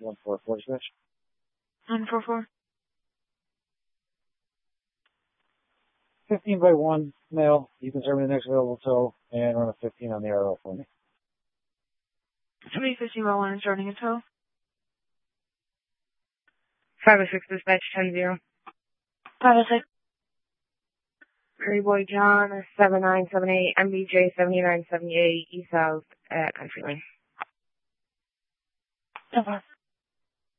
144 dispatch. 144. 15 by 1 male. You can serve me the next available tow and run a 15 on the RL for me. Somebody 15 by 1 and starting a tow. 506 dispatch 10-0. 506. Prairie Boy John 7978 MBJ 7978 East South at Country Lane. Okay.